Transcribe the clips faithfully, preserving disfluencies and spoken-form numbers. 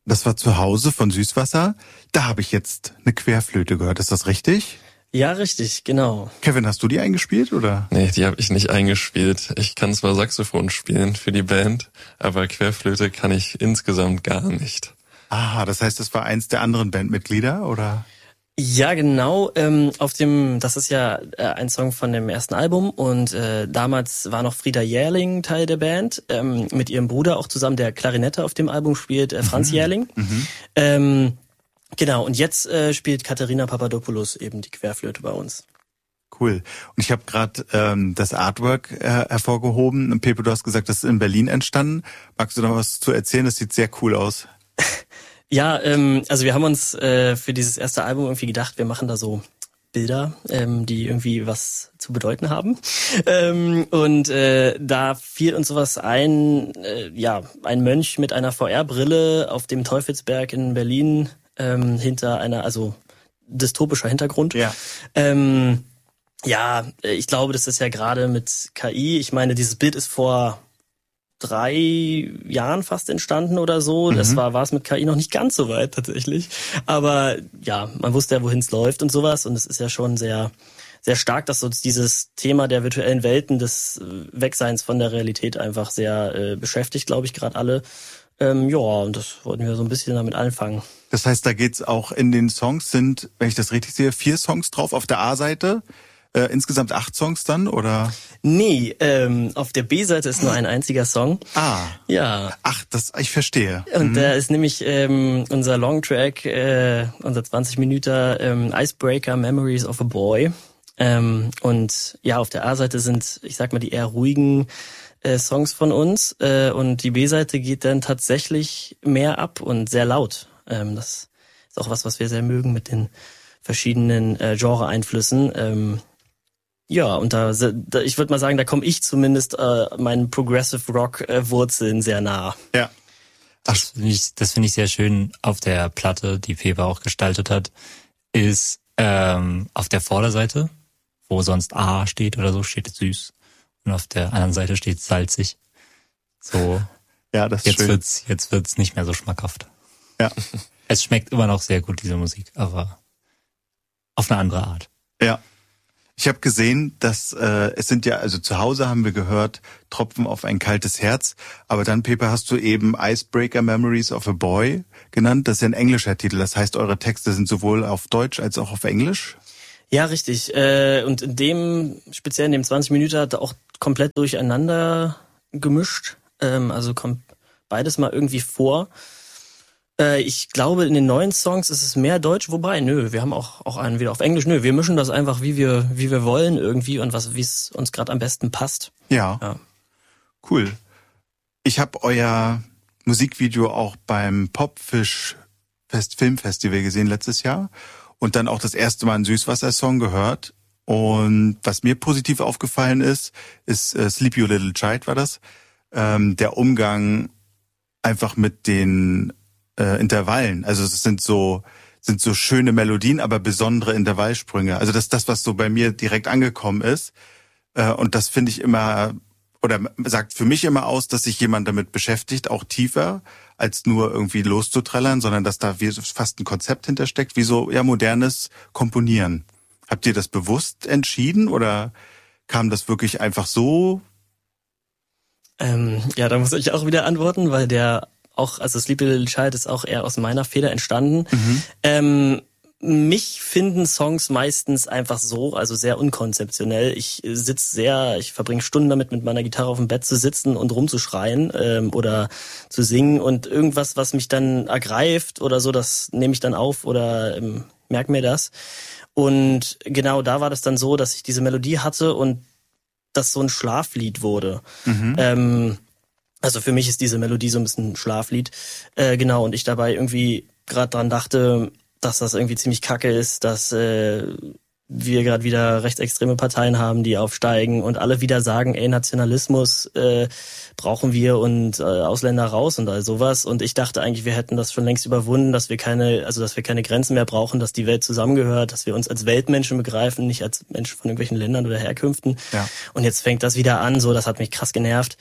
Das war zu Hause von Süßwasser. Da habe ich jetzt eine Querflöte gehört. Ist das richtig? Ja, richtig, genau. Kevin, hast du die eingespielt, oder? Nee, die habe ich nicht eingespielt. Ich kann zwar Saxophon spielen für die Band, aber Querflöte kann ich insgesamt gar nicht. Ah, das heißt, das war eins der anderen Bandmitglieder, oder? Ja, genau. Ähm, auf dem, das ist ja äh, ein Song von dem ersten Album und äh, damals war noch Frieda Jährling Teil der Band, ähm, mit ihrem Bruder auch zusammen, der Klarinette auf dem Album spielt, äh, Franz mhm. Jährling. Mhm. Ähm, genau, und jetzt äh, spielt Katharina Papadopoulos eben die Querflöte bei uns. Cool. Und ich habe gerade ähm, das Artwork äh, hervorgehoben. Und Pepe, du hast gesagt, das ist in Berlin entstanden. Magst du noch was zu erzählen? Das sieht sehr cool aus. Ja, ähm, also wir haben uns äh, für dieses erste Album irgendwie gedacht, wir machen da so Bilder, ähm, die irgendwie was zu bedeuten haben. Ähm, und äh, da fiel uns sowas ein, äh, ja, ein Mönch mit einer V R-Brille auf dem Teufelsberg in Berlin ähm, hinter einer, also dystopischer Hintergrund. Ja. Ähm, ja, ich glaube, das ist ja gerade mit K I, ich meine, dieses Bild ist vor drei Jahren fast entstanden oder so. Mhm. Das war war es mit K I noch nicht ganz so weit tatsächlich. Aber ja, man wusste ja, wohin es läuft und sowas. Und es ist ja schon sehr sehr stark, dass uns dieses Thema der virtuellen Welten, des Wegseins von der Realität einfach sehr äh, beschäftigt, glaube ich, gerade alle. Ähm, ja, und das wollten wir so ein bisschen damit anfangen. Das heißt, da geht's auch in den Songs, sind, wenn ich das richtig sehe, vier Songs drauf auf der A-Seite. Äh, insgesamt acht Songs dann, oder? Nee, ähm, auf der B-Seite ist nur ein einziger Song. Ah. Ja. Ach, das, ich verstehe. Und mhm. da ist nämlich ähm, unser Longtrack, äh, unser zwanzig Minuten ähm, Icebreaker Memories of a Boy. Ähm, und ja, auf der A-Seite sind, ich sag mal, die eher ruhigen äh, Songs von uns. Äh, und die B-Seite geht dann tatsächlich mehr ab und sehr laut. Ähm, das ist auch was, was wir sehr mögen mit den verschiedenen äh, Genre-Einflüssen. Ähm, Ja, und da, da ich würde mal sagen, da komme ich zumindest äh, meinen Progressive Rock äh, Wurzeln sehr nah. Ja. Das finde ich, das finde ich sehr schön auf der Platte, die Pepe auch gestaltet hat, ist ähm, auf der Vorderseite, wo sonst A steht oder so, steht süß. Und auf der anderen Seite steht salzig. So. Ja, das ist jetzt schön. wird's, jetzt wird's nicht mehr so schmackhaft. Ja. Es schmeckt immer noch sehr gut, diese Musik, aber auf eine andere Art. Ja. Ich habe gesehen, dass äh, es sind ja, also zu Hause haben wir gehört, Tropfen auf ein kaltes Herz, aber dann, Pepe, hast du eben Icebreaker Memories of a Boy genannt. Das ist ja ein englischer Titel, das heißt, eure Texte sind sowohl auf Deutsch als auch auf Englisch? Ja, richtig. Äh, und in dem, speziell in dem zwanzig Minuten, hat er auch komplett durcheinander gemischt. Ähm, also kommt beides mal irgendwie vor. Ich glaube, in den neuen Songs ist es mehr Deutsch, wobei, nö, wir haben auch auch einen wieder auf Englisch. Nö, wir mischen das einfach, wie wir wie wir wollen irgendwie und was wie es uns gerade am besten passt. Ja, ja. Cool. Ich habe euer Musikvideo auch beim Popfish Fest Filmfestival gesehen letztes Jahr und dann auch das erste Mal einen Süßwasser-Song gehört. Und was mir positiv aufgefallen ist, ist äh, Sleep You Little Child war das, ähm, der Umgang einfach mit den Äh, Intervallen. Also es sind so sind so schöne Melodien, aber besondere Intervallsprünge. Also das ist das, was so bei mir direkt angekommen ist. Äh, und das finde ich immer, oder sagt für mich immer aus, dass sich jemand damit beschäftigt, auch tiefer, als nur irgendwie loszuträllern, sondern dass da wie fast ein Konzept hintersteckt, wie so ja modernes Komponieren. Habt ihr das bewusst entschieden oder kam das wirklich einfach so? Ähm, ja, da muss ich auch wieder antworten, weil der auch, also Sleepy Little Child ist auch eher aus meiner Feder entstanden. Mhm. Ähm, mich finden Songs meistens einfach so, also sehr unkonzeptionell. Ich sitze sehr, ich verbringe Stunden damit, mit meiner Gitarre auf dem Bett zu sitzen und rumzuschreien ähm, oder zu singen und irgendwas, was mich dann ergreift oder so, das nehme ich dann auf oder ähm, merke mir das. Und genau da war das dann so, dass ich diese Melodie hatte und das so ein Schlaflied wurde. Mhm. Ähm, Also für mich ist diese Melodie so ein bisschen ein Schlaflied. Äh, genau, und ich dabei irgendwie gerade dran dachte, dass das irgendwie ziemlich kacke ist, dass äh, wir gerade wieder rechtsextreme Parteien haben, die aufsteigen und alle wieder sagen, ey, Nationalismus äh, brauchen wir und äh, Ausländer raus und all sowas. Und ich dachte eigentlich, wir hätten das schon längst überwunden, dass wir keine, also dass wir keine Grenzen mehr brauchen, dass die Welt zusammengehört, dass wir uns als Weltmenschen begreifen, nicht als Menschen von irgendwelchen Ländern oder Herkünften. Ja. Und jetzt fängt das wieder an, so, das hat mich krass genervt.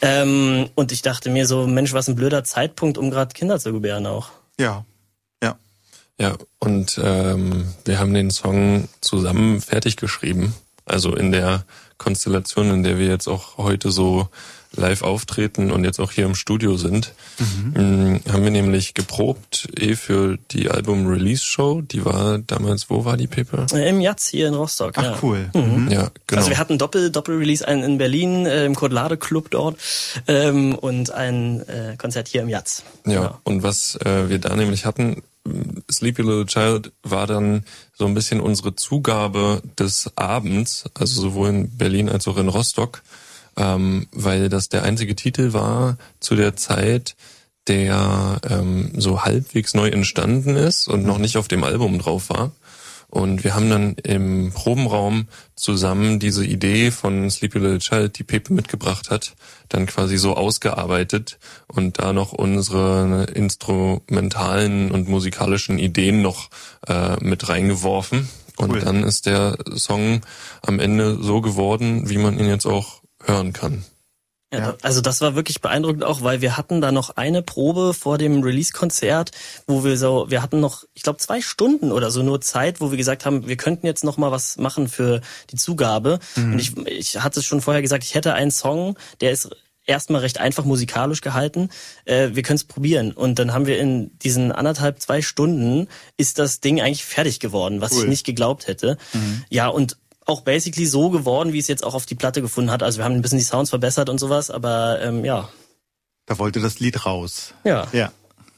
Ähm, und ich dachte mir so, Mensch, was ein blöder Zeitpunkt, um gerade Kinder zu gebären auch. Ja, ja. Ja, und ähm, wir haben den Song zusammen fertig geschrieben. Also in der Konstellation, in der wir jetzt auch heute so live auftreten und jetzt auch hier im Studio sind, mhm. haben wir nämlich geprobt eh für die Album-Release-Show. Die war damals, wo war die, Pepe? Im Jatz hier in Rostock. Ach, ja. cool. Mhm. Ja, genau. Also wir hatten Doppel, Doppel-Release, einen in Berlin äh, im Kodlade Club dort ähm, und ein äh, Konzert hier im Jatz. Ja, genau. Und was äh, wir da nämlich hatten, Sleepy Little Child war dann so ein bisschen unsere Zugabe des Abends, also sowohl in Berlin als auch in Rostock, ähm, weil das der einzige Titel war zu der Zeit, der ähm, so halbwegs neu entstanden ist und noch nicht auf dem Album drauf war. Und wir haben dann im Probenraum zusammen diese Idee von Sleepy Little Child, die Pepe mitgebracht hat, dann quasi so ausgearbeitet und da noch unsere instrumentalen und musikalischen Ideen noch äh, mit reingeworfen. Und cool. Dann ist der Song am Ende so geworden, wie man ihn jetzt auch hören kann. Ja, ja. Also das war wirklich beeindruckend auch, weil wir hatten da noch eine Probe vor dem Release-Konzert, wo wir so, wir hatten noch, ich glaube, zwei Stunden oder so nur Zeit, wo wir gesagt haben, wir könnten jetzt noch mal was machen für die Zugabe. Mhm. Und ich, ich hatte es schon vorher gesagt, ich hätte einen Song, der ist erstmal recht einfach musikalisch gehalten. Äh, wir können es probieren. Und dann haben wir in diesen anderthalb, zwei Stunden ist das Ding eigentlich fertig geworden, was cool. ich nicht geglaubt hätte. Mhm. Ja, und auch basically so geworden, wie es jetzt auch auf die Platte gefunden hat. Also wir haben ein bisschen die Sounds verbessert und sowas, aber ähm, ja. Da wollte das Lied raus. Ja. Ja.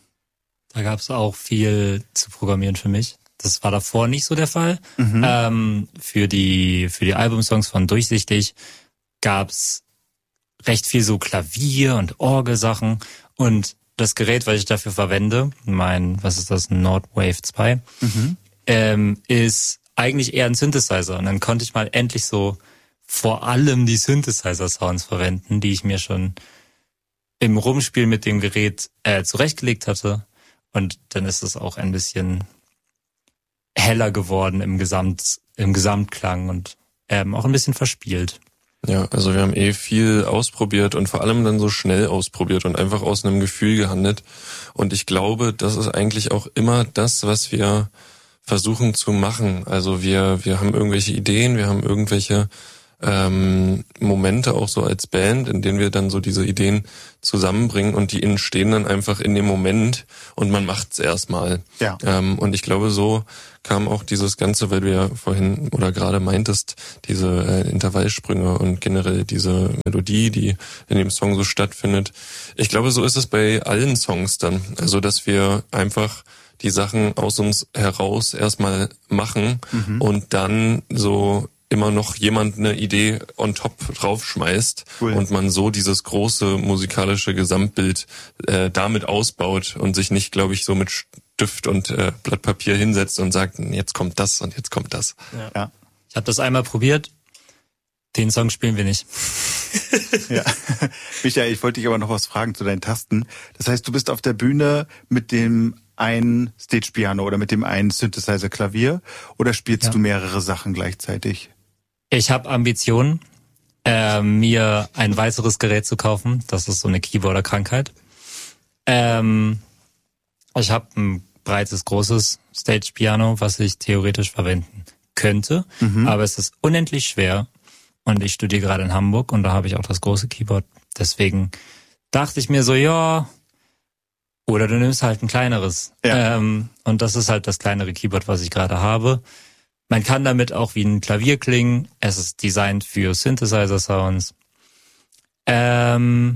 Da gab es auch viel zu programmieren für mich. Das war davor nicht so der Fall. Mhm. Ähm, für die für die Albumsongs von Durchsichtig gab's recht viel so Klavier- und Orgelsachen. Und das Gerät, was ich dafür verwende, mein, was ist das, Nordwave zwei, mhm. ähm, ist eigentlich eher ein Synthesizer. Und dann konnte ich mal endlich so vor allem die Synthesizer-Sounds verwenden, die ich mir schon im Rumspiel mit dem Gerät äh, zurechtgelegt hatte. Und dann ist es auch ein bisschen heller geworden im Gesamt, im Gesamtklang und ähm, auch ein bisschen verspielt. Ja, also wir haben eh viel ausprobiert und vor allem dann so schnell ausprobiert und einfach aus einem Gefühl gehandelt. Und ich glaube, das ist eigentlich auch immer das, was wir versuchen zu machen. Also wir wir haben irgendwelche Ideen, wir haben irgendwelche ähm, Momente auch so als Band, in denen wir dann so diese Ideen zusammenbringen und die entstehen dann einfach in dem Moment und man macht's erstmal. Ja. Ähm, und ich glaube, so kam auch dieses Ganze, weil du ja vorhin oder gerade meintest, diese äh, Intervallsprünge und generell diese Melodie, die in dem Song so stattfindet. Ich glaube, so ist es bei allen Songs dann. Also, dass wir einfach die Sachen aus uns heraus erstmal machen mhm. und dann so immer noch jemand eine Idee on top draufschmeißt cool. und man so dieses große musikalische Gesamtbild äh, damit ausbaut und sich nicht, glaube ich, so mit Stift und äh, Blatt Papier hinsetzt und sagt, jetzt kommt das und jetzt kommt das. Ja. Ja. Ich habe das einmal probiert, den Song spielen wir nicht. Ja. Michael, ich wollte dich aber noch was fragen zu deinen Tasten. Das heißt, du bist auf der Bühne mit dem ein Stage-Piano oder mit dem einen Synthesizer-Klavier oder spielst ja. du mehrere Sachen gleichzeitig? Ich habe Ambitionen, äh, mir ein weiteres Gerät zu kaufen. Das ist so eine Keyboarder-Krankheit. Ähm, ich habe ein breites, großes Stage-Piano, was ich theoretisch verwenden könnte, mhm. aber es ist unendlich schwer. Und ich studiere gerade in Hamburg und da habe ich auch das große Keyboard. Deswegen dachte ich mir so, ja, oder du nimmst halt ein kleineres. Ja. Ähm, und das ist halt das kleinere Keyboard, was ich gerade habe. Man kann damit auch wie ein Klavier klingen. Es ist designt für Synthesizer-Sounds. Ähm,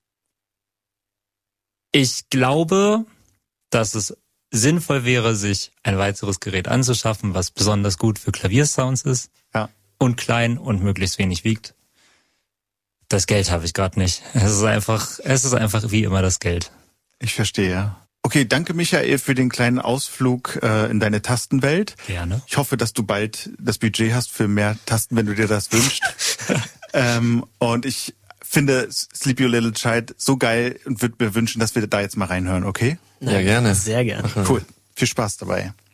ich glaube, dass es sinnvoll wäre, sich ein weiteres Gerät anzuschaffen, was besonders gut für Klaviersounds ist. Ja. Und klein und möglichst wenig wiegt. Das Geld habe ich gerade nicht. Es ist einfach, es ist einfach wie immer das Geld. Ich verstehe. Okay, danke Michael für den kleinen Ausflug äh, in deine Tastenwelt. Gerne. Ich hoffe, dass du bald das Budget hast für mehr Tasten, wenn du dir das wünschst. ähm, und ich finde Sleepy Little Child so geil und würde mir wünschen, dass wir da jetzt mal reinhören, okay? Ja, gerne. Sehr gerne. Cool. Viel Spaß dabei.